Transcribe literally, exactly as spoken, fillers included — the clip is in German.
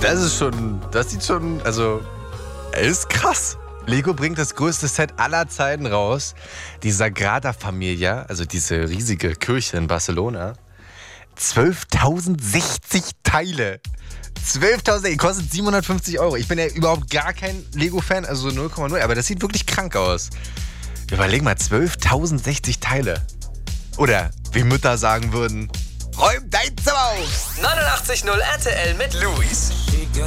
Das ist schon, das sieht schon, also, ist krass. Lego bringt das größte Set aller Zeiten raus. Die Sagrada Familia, also diese riesige Kirche in Barcelona. zwölftausendsechzig Teile. zwölftausend, die kostet siebenhundertfünfzig Euro. Ich bin ja überhaupt gar kein Lego-Fan, also null Komma null, aber das sieht wirklich krank aus. Überleg mal, zwölftausendsechzig Teile. Oder, wie Mütter sagen würden, räum dein Zimmer auf! neunundachtzig Komma null R T L mit Luis.